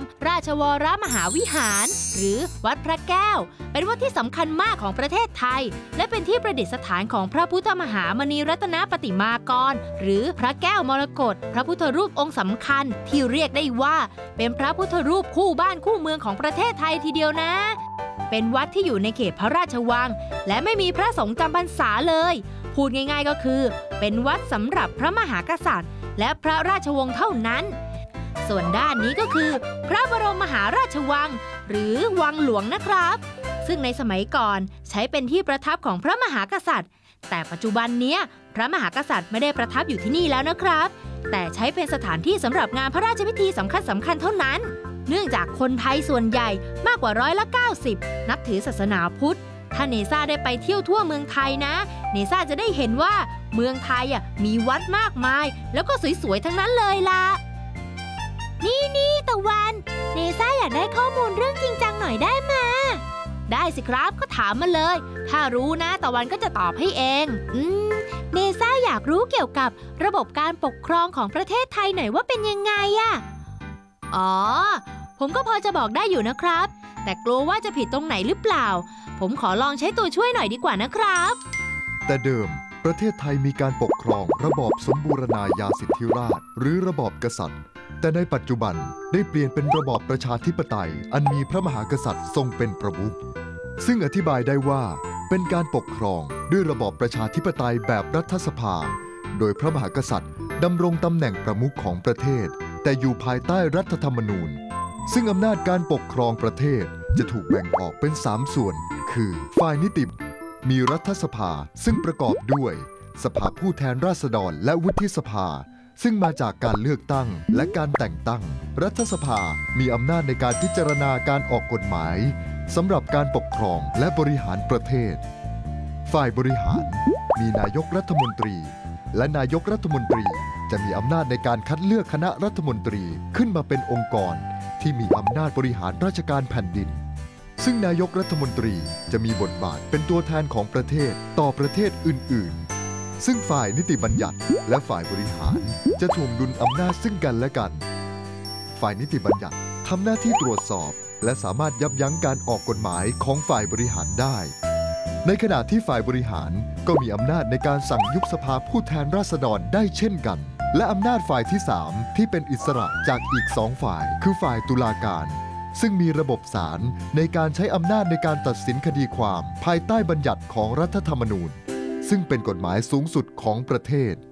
ราชวรมหาวิหารหรือวัดพระแก้วเป็นวัดที่สำคัญมากของประเทศไทยและเป็นที่ประดิษฐานของพระพุทธมหามณีรัตนปฏิมากรหรือพระแก้วมรกตพระพุทธรูปองค์สำคัญที่เรียกได้ว่าเป็นพระพุทธรูปคู่บ้านคู่เมืองของประเทศไทยทีเดียวนะเป็นวัดที่อยู่ในเขตพระราชวังและไม่มีพระสงฆ์จำพรรษาเลยพูดง่ายๆก็คือเป็นวัดสำหรับพระมหากษัตริย์และพระราชวงศ์เท่านั้นส่วนด้านนี้ก็คือพระบรมมหาราชวังหรือวังหลวงนะครับซึ่งในสมัยก่อนใช้เป็นที่ประทับของพระมหากษัตริย์แต่ปัจจุบันเนี้ยพระมหากษัตริย์ไม่ได้ประทับอยู่ที่นี่แล้วนะครับแต่ใช้เป็นสถานที่สำหรับงานพระราชพิธีสำคัญเท่านั้นเนื่องจากคนไทยส่วนใหญ่มากกว่า90%นับถือศาสนาพุทธถ้าเนซ่าได้ไปเที่ยวทั่วเมืองไทยนะเนซ่าจะได้เห็นว่าเมืองไทยมีวัดมากมายแล้วก็สวยๆทั้งนั้นเลยล่ะนี่ตะวันเนซ่าอยากได้ข้อมูลเรื่องจริงจังหน่อยได้มาได้สิครับก็ถามมาเลยถ้ารู้นะตะวันก็จะตอบให้เองเนซ่าอยากรู้เกี่ยวกับระบบการปกครองของประเทศไทยหน่อยว่าเป็นยังไงอ๋อผมก็พอจะบอกได้อยู่นะครับแต่กลัวว่าจะผิดตรงไหนหรือเปล่าผมขอลองใช้ตัวช่วยหน่อยดีกว่านะครับแต่เดิมประเทศไทยมีการปกครองระบอบสมบูรณาญาสิทธิราชย์หรือระบอบกษัตริย์แต่ในปัจจุบันได้เปลี่ยนเป็นระบอบประชาธิปไตยอันมีพระมหากษัตริย์ทรงเป็นประมุขซึ่งอธิบายได้ว่าเป็นการปกครองด้วยระบอบประชาธิปไตยแบบรัฐสภาโดยพระมหากษัตริย์ดำรงตำแหน่งประมุขของประเทศแต่อยู่ภายใต้รัฐธรรมนูญซึ่งอำนาจการปกครองประเทศจะถูกแบ่งออกเป็น3ส่วนคือฝ่ายนิติมีรัฐสภาซึ่งประกอบด้วยสภาผู้แทนราษฎรและวุฒิสภาซึ่งมาจากการเลือกตั้งและการแต่งตั้งรัฐสภามีอำนาจในการพิจารณาการออกกฎหมายสำหรับการปกครองและบริหารประเทศฝ่ายบริหารมีนายกรัฐมนตรีและนายกรัฐมนตรีจะมีอำนาจในการคัดเลือกคณะรัฐมนตรีขึ้นมาเป็นองค์กรที่มีอำนาจบริหารราชการแผ่นดินซึ่งนายกรัฐมนตรีจะมีบทบาทเป็นตัวแทนของประเทศต่อประเทศอื่นๆซึ่งฝ่ายนิติบัญญัติและฝ่ายบริหารจะถ่วงดุลอำนาจซึ่งกันและกันฝ่ายนิติบัญญัติทำหน้าที่ตรวจสอบและสามารถยับยั้งการออกกฎหมายของฝ่ายบริหารได้ในขณะที่ฝ่ายบริหารก็มีอำนาจในการสั่งยุบสภาผู้แทนราษฎรได้เช่นกันและอำนาจฝ่ายที่3ที่เป็นอิสระจากอีก2ฝ่ายคือฝ่ายตุลาการซึ่งมีระบบศาลในการใช้อำนาจในการตัดสินคดีความภายใต้บัญญัติของรัฐธรรมนูญซึ่งเป็นกฎหมายสูงสุดของประเทศ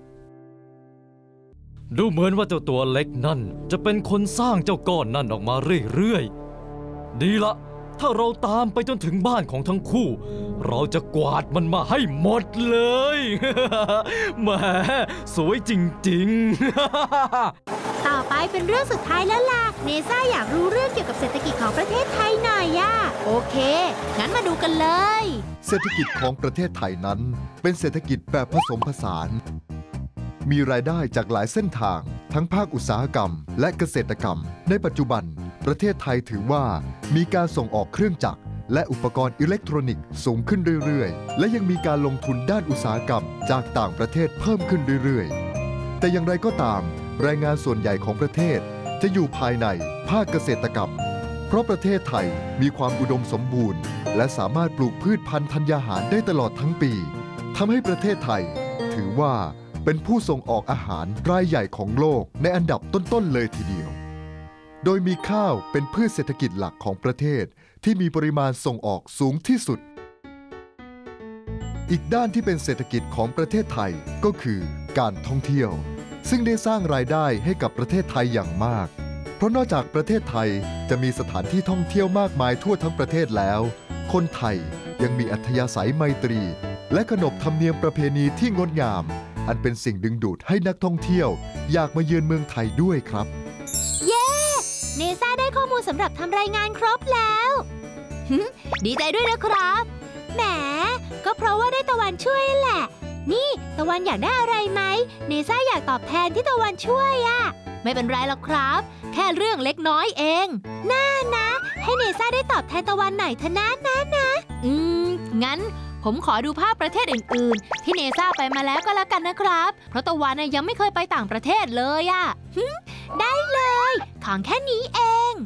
ดูเหมือนว่าเจ้าตัวเล็กนั่นจะเป็นคนสร้างเจ้าก้อนนั่นออกมาเรื่อยๆดีละถ้าเราตามไปจนถึงบ้านของทั้งคู่เราจะกวาดมันมาให้หมดเลยแหมสวยจริงๆต่อไปเป็นเรื่องสุดท้ายแล้วล่ะเนซ่าอยากรู้เรื่องเกี่ยวกับเศรษฐกิจของประเทศไทยหน่อยโอเคงั้นมาดูกันเลยเศรษฐกิจของประเทศไทยนั้นเป็นเศรษฐกิจแบบผสมผสานมีรายได้จากหลายเส้นทางทั้งภาคอุตสาหกรรมและเกษตรกรรมในปัจจุบันประเทศไทยถือว่ามีการส่งออกเครื่องจักรและอุปกรณ์อิเล็กทรอนิกส์สูงขึ้นเรื่อยๆและยังมีการลงทุนด้านอุตสาหกรรมจากต่างประเทศเพิ่มขึ้นเรื่อยๆแต่อย่างไรก็ตามแรงงานส่วนใหญ่ของประเทศจะอยู่ภายในภาคเกษตรกรรมเพราะประเทศไทยมีความอุดมสมบูรณ์และสามารถปลูกพืชพันธุ์ธัญญาหารได้ตลอดทั้งปีทำให้ประเทศไทยถือว่าเป็นผู้ส่งออกอาหารรายใหญ่ของโลกในอันดับต้นๆเลยทีเดียวโดยมีข้าวเป็นพืชเศรษฐกิจหลักของประเทศที่มีปริมาณส่งออกสูงที่สุดอีกด้านที่เป็นเศรษฐกิจของประเทศไทยก็คือการท่องเที่ยวซึ่งได้สร้างรายได้ให้กับประเทศไทยอย่างมากเพราะนอกจากประเทศไทยจะมีสถานที่ท่องเที่ยวมากมายทั่วทั้งประเทศแล้วคนไทยยังมีอัธยาศัยไมตรีและขนบธรรมเนียมประเพณีที่งดงามอันเป็นสิ่งดึงดูดให้นักท่องเที่ยวอยากมาเยือนเมืองไทยด้วยครับเย้เนซ่าได้ข้อมูลสำหรับทำรายงานครบแล้วดีใจด้วยนะครับแหมก็เพราะว่าได้ตะวันช่วยแหละนี่ตะวันอยากได้อะไรไหมเนซ่าอยากตอบแทนที่ตะวันช่วยไม่เป็นไรหรอกครับแค่เรื่องเล็กน้อยเองน่านะให้เนซ่าได้ตอบแทนตะวันหน่อยเถอะนะงั้นผมขอดูภาพประเทศอื่นๆที่เนซ่าไปมาแล้วก็แล้วกันนะครับเพราะตะวันยังไม่เคยไปต่างประเทศเลยได้เลยของแค่นี้เอง